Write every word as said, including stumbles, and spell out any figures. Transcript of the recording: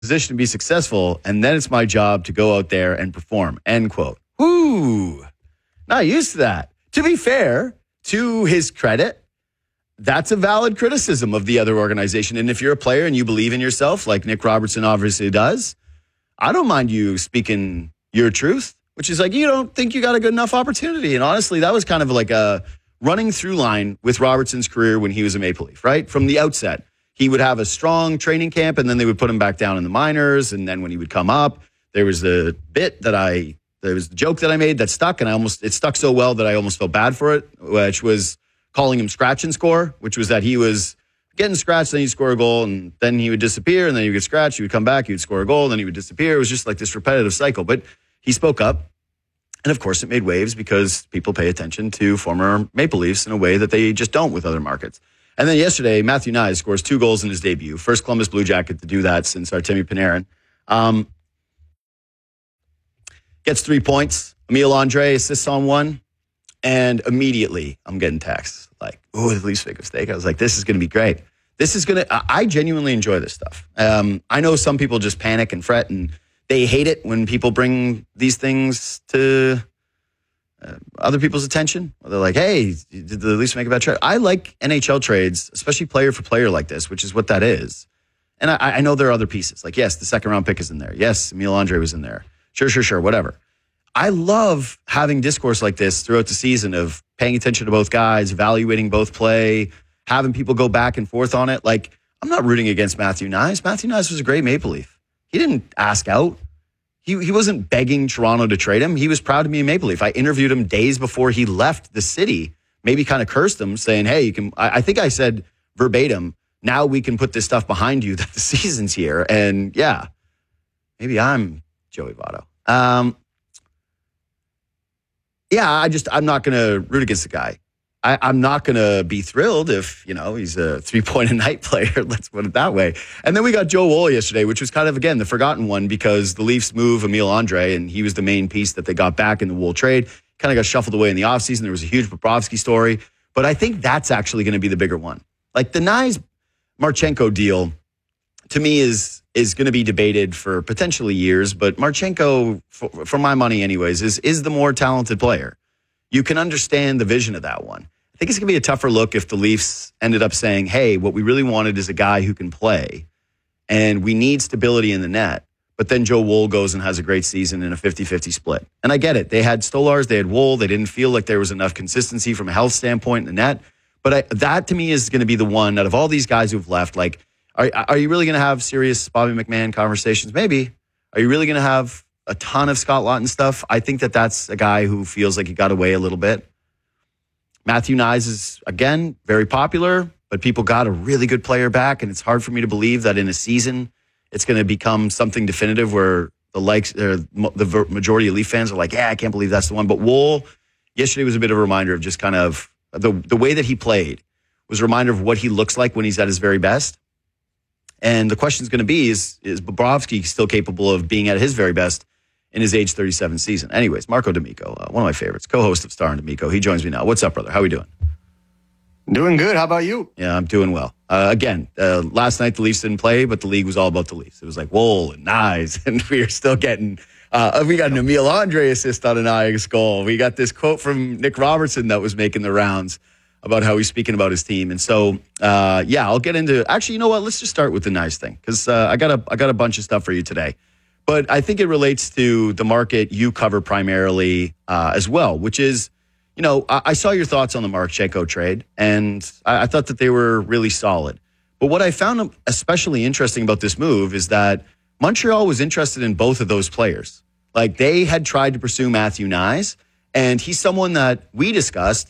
position to be successful, and then it's my job to go out there and perform, end quote. Woo! Not used to that. To be fair, to his credit, that's a valid criticism of the other organization. And if you're a player and you believe in yourself, like Nick Robertson obviously does, I don't mind you speaking your truth, which is like, you don't think you got a good enough opportunity. And honestly, that was kind of like a running through line with Robertson's career when he was a Maple Leaf, right? From the outset. He would have a strong training camp, and then they would put him back down in the minors. And then when he would come up, there was the bit that I, there was the joke that I made that stuck, and I almost, it stuck so well that I almost felt bad for it, which was calling him scratch and score, which was that he was getting scratched, then he'd score a goal, and then he would disappear, and then he would get scratched, he would come back, he would score a goal, and then he would disappear. It was just like this repetitive cycle. But he spoke up, and of course it made waves because people pay attention to former Maple Leafs in a way that they just don't with other markets. And then yesterday, Matthew Knies scores two goals in his debut. First Columbus Blue Jacket to do that since Artemi Panarin. Um, gets three points. Emil Andre assists on one. And immediately, I'm getting texts like, oh, the Leafs make a mistake. I was like, this is going to be great. This is going to, I genuinely enjoy this stuff. Um, I know some people just panic and fret, and they hate it when people bring these things to Uh, other people's attention. They're like, hey, did the Leafs make a bad trade? I like N H L trades, especially player for player like this, which is what that is. And I, I know there are other pieces. Like, yes, the second round pick is in there. Yes, Emil Andre was in there. Sure, sure, sure, whatever. I love having discourse like this throughout the season of paying attention to both guys, evaluating both play, having people go back and forth on it. Like, I'm not rooting against Matthew Knies. Matthew Knies was a great Maple Leaf. He didn't ask out. He he wasn't begging Toronto to trade him. He was proud to be a Maple Leaf. I interviewed him days before he left the city, maybe kind of cursed him, saying, hey, you can, I, I think I said verbatim, now we can put this stuff behind you that the season's here. And yeah, maybe I'm Joey Votto. Um, yeah, I just, I'm not going to root against the guy. I, I'm not going to be thrilled if, you know, he's a three-point-a-night player. Let's put it that way. And then we got Joe Woll yesterday, which was kind of, again, the forgotten one because the Leafs move Emil Andre, and he was the main piece that they got back in the Woll trade. Kind of got shuffled away in the offseason. There was a huge Bobrovsky story. But I think that's actually going to be the bigger one. Like the Knies-Marchenko deal, to me, is is going to be debated for potentially years. But Marchenko, for, for my money anyways, is is the more talented player. You can understand the vision of that one. I think it's going to be a tougher look if the Leafs ended up saying, hey, what we really wanted is a guy who can play, and we need stability in the net. But then Joe Woll goes and has a great season in a fifty-fifty split. And I get it. They had Stolars, they had Woll. They didn't feel like there was enough consistency from a health standpoint in the net. But I, that, to me, is going to be the one out of all these guys who've left. Like, are, are you really going to have serious Bobby McMahon conversations? Maybe. Are you really going to have a ton of Scott Laughton stuff? I think that that's a guy who feels like he got away a little bit. Matthew Knies is, again, very popular, but people got a really good player back, and it's hard for me to believe that in a season it's going to become something definitive where the likes, or the majority of Leaf fans are like, yeah, I can't believe that's the one. But Woll, yesterday was a bit of a reminder of just kind of the, the way that he played was a reminder of what he looks like when he's at his very best. And the question is going to be, is, is Bobrovsky still capable of being at his very best in his age thirty-seven season? Anyways, Marco D'Amico, uh, one of my favorites, co-host of Star and D'Amico. He joins me now. What's up, brother? How are we doing? Doing good. How about you? Yeah, I'm doing well. Uh, again, uh, last night the Leafs didn't play, but the league was all about the Leafs. It was like Woll and Knies, and we are still getting, uh, we got an Emil Andre assist on an Ajax goal. We got this quote from Nick Robertson that was making the rounds about how he's speaking about his team. And so, uh, yeah, I'll get into, actually, you know what? Let's just start with the Knies thing, because uh, I got a I got a bunch of stuff for you today. But I think it relates to the market you cover primarily uh, as well, which is, you know, I, I saw your thoughts on the Marchenko trade, and I, I thought that they were really solid. But what I found especially interesting about this move is that Montreal was interested in both of those players. Like, they had tried to pursue Matthew Knies, and he's someone that we discussed